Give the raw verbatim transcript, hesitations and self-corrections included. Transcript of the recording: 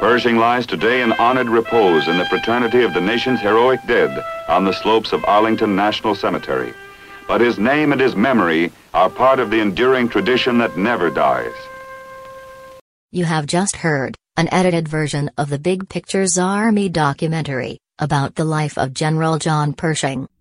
Pershing lies today in honored repose in the fraternity of the nation's heroic dead on the slopes of Arlington National Cemetery. But his name and his memory are part of the enduring tradition that never dies. You have just heard an edited version of the Big Pictures Army documentary about the life of General John Pershing.